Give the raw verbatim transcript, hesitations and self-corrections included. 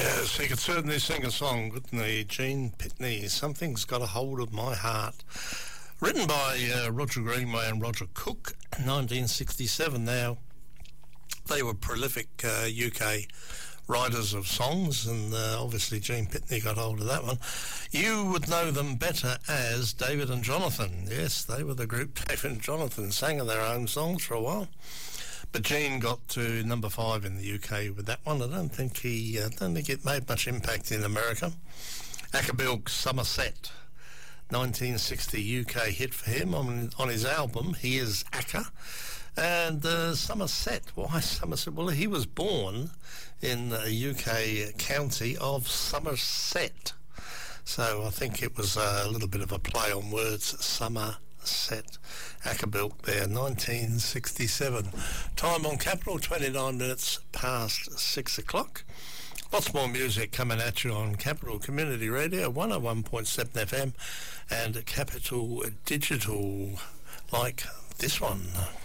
Yes, he could certainly sing a song, couldn't he? Gene Pitney, Something's Got a Hold of My Heart. Written by uh, Roger Greenway and Roger Cook, nineteen sixty-seven. Now, they were prolific uh, U K writers of songs, and uh, obviously Gene Pitney got hold of that one. You would know them better as David and Jonathan. Yes, they were the group David and Jonathan, sang their own songs for a while. But Gene got to number five in the U K with that one. I don't think he, I uh, don't think it made much impact in America. Acapulco, Somerset, nineteen sixty U K hit for him on on his album He Is Acker. And uh, Somerset, why Somerset? Well, he was born in the U K county of Somerset. So I think it was a little bit of a play on words, Somerset. Acapulco there, nineteen sixty-seven. Time on Capital, twenty-nine minutes past six o'clock. Lots more music coming at you on Capital Community Radio, one oh one point seven F M, and Capital Digital, like this one.